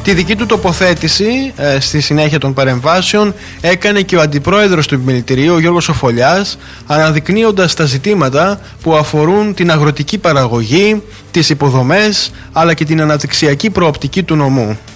Τη δική του τοποθέτηση στη συνέχεια των παρεμβάσεων έκανε και ο αντιπρόεδρος του Επιμελητηρίου, ο Γιώργος Οφολιάς, αναδεικνύοντας τα ζητήματα που αφορούν την αγροτική παραγωγή, τις υποδομές αλλά και την αναπτυξιακή προοπτική του νομού.